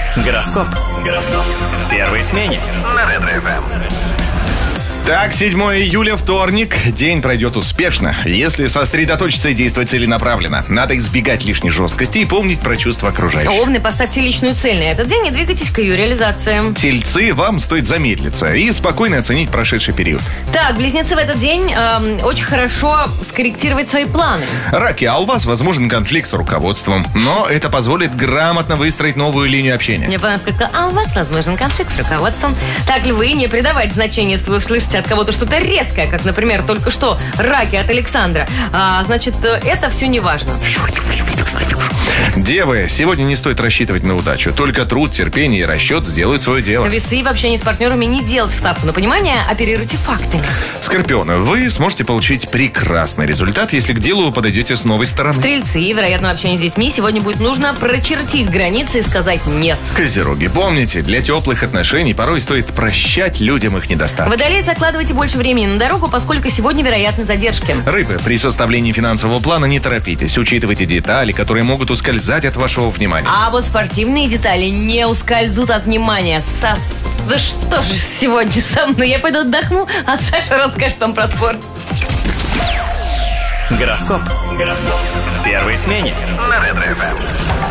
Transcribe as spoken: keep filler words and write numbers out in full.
Гороскоп. Гороскоп. В первой смене. На Ретро-ФМ. Так, седьмого июля, вторник. День пройдет успешно, если сосредоточиться и действовать целенаправленно. Надо избегать лишней жесткости и помнить про чувства окружающих. Овны, поставьте личную цель на этот день и двигайтесь к ее реализации. Тельцы, вам стоит замедлиться и спокойно оценить прошедший период. Так, близнецы, в этот день эм, очень хорошо скорректировать свои планы. Раки, а у вас возможен конфликт с руководством, но это позволит грамотно выстроить новую линию общения. Мне понравилось, как а у вас возможен конфликт с руководством. Так, львы, не придавайте значения, если вы слышите от кого-то что-то резкое, как, например, только что раки от Александра. А, значит, это все не важно. Девы, сегодня не стоит рассчитывать на удачу. Только труд, терпение и расчет сделают свое дело. Весы, в общении с партнерами не делайте ставку на понимание, оперируйте фактами. Скорпионы, вы сможете получить прекрасный результат, если к делу вы подойдете с новой стороны. Стрельцы, вероятно, в общении с детьми сегодня будет нужно прочертить границы и сказать «нет». Козероги, помните, для теплых отношений порой стоит прощать людям их недостатки. Водолей, закладывайте больше времени на дорогу, поскольку сегодня вероятны задержки. Рыбы, при составлении финансового плана не торопитесь. Учитывайте детали, которые могут ускользать от вашего внимания. А вот спортивные детали не ускользут от внимания. Сас... Да что же сегодня со мной? Я пойду отдохну, а Саша расскажет вам про спорт. Гороскоп. Гороскоп. В первой смене. На Ретро-ФМ.